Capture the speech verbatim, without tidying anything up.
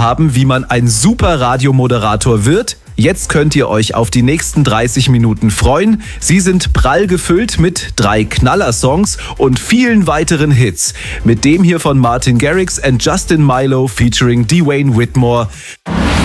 haben, wie man ein super Radiomoderator wird? Jetzt könnt ihr euch auf die nächsten dreißig Minuten freuen. Sie sind prall gefüllt mit drei Knaller-Songs und vielen weiteren Hits. Mit dem hier von Martin Garrix and Justin Milo featuring Dwayne Whitmore.